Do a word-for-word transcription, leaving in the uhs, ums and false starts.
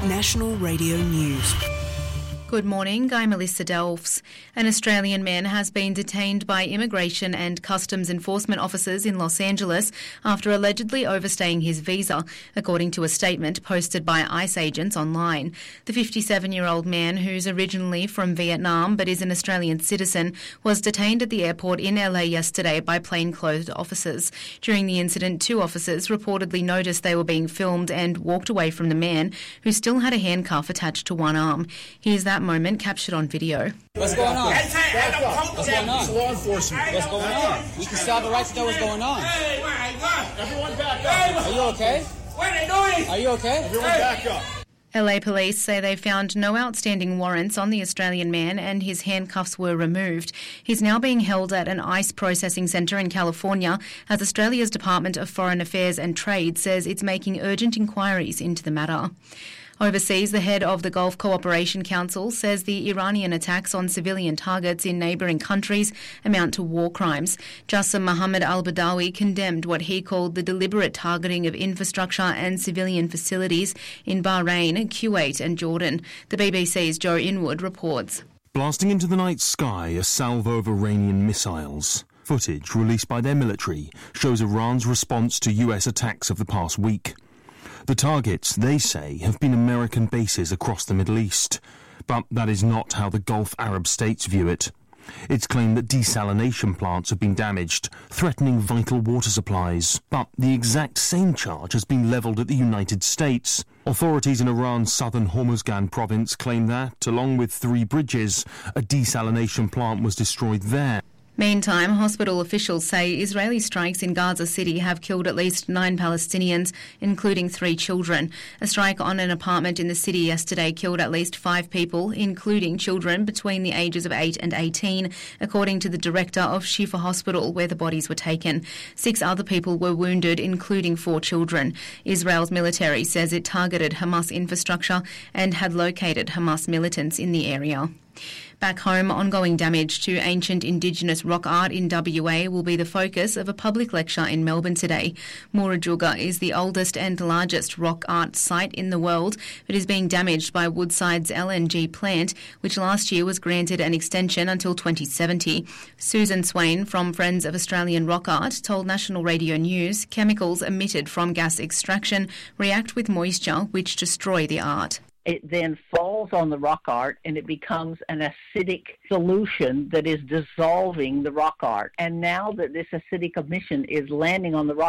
National Radio News. Good morning, I'm Melissa Delves. An Australian man has been detained by immigration and customs enforcement officers in Los Angeles after allegedly overstaying his visa, according to a statement posted by ICE agents online. The fifty-seven-year-old man, who's originally from Vietnam but is an Australian citizen, was detained at the airport in L A yesterday by plainclothes officers. During the incident, two officers reportedly noticed they were being filmed and walked away from the man, who still had a handcuff attached to one arm. Here's that moment captured on video. What's going on? What's going on? It's law enforcement. What's going on? We can still have the right to know what's going on. Everyone back up. Are you okay? What are they doing? Are you okay? Everyone back up. L A police say they found no outstanding warrants on the Australian man and his handcuffs were removed. He's now being held at an ICE processing centre in California as Australia's Department of Foreign Affairs and Trade says it's making urgent inquiries into the matter. Overseas, the head of the Gulf Cooperation Council says the Iranian attacks on civilian targets in neighbouring countries amount to war crimes. Jassim Mohammed al-Badawi condemned what he called the deliberate targeting of infrastructure and civilian facilities in Bahrain, Kuwait and Jordan. The B B C's Joe Inwood reports. Blasting into the night sky, a salvo of Iranian missiles. Footage released by their military shows Iran's response to U S attacks of the past week. The targets, they say, have been American bases across the Middle East. But that is not how the Gulf Arab states view it. It's claimed that desalination plants have been damaged, threatening vital water supplies. But the exact same charge has been levelled at the United States. Authorities in Iran's southern Hormuzgan province claim that, along with three bridges, a desalination plant was destroyed there. Meantime, hospital officials say Israeli strikes in Gaza City have killed at least nine Palestinians, including three children. A strike on an apartment in the city yesterday killed at least five people, including children between the ages of eight and eighteen, according to the director of Shifa Hospital, where the bodies were taken. Six other people were wounded, including four children. Israel's military says it targeted Hamas infrastructure and had located Hamas militants in the area. Back home, ongoing damage to ancient Indigenous rock art in W A will be the focus of a public lecture in Melbourne today. Murujuga is the oldest and largest rock art site in the world, but is being damaged by Woodside's L N G plant, which last year was granted an extension until twenty seventy. Susan Swain from Friends of Australian Rock Art told National Radio News chemicals emitted from gas extraction react with moisture, which destroy the art. It then falls on the rock art and it becomes an acidic solution that is dissolving the rock art. And now that this acidic emission is landing on the rock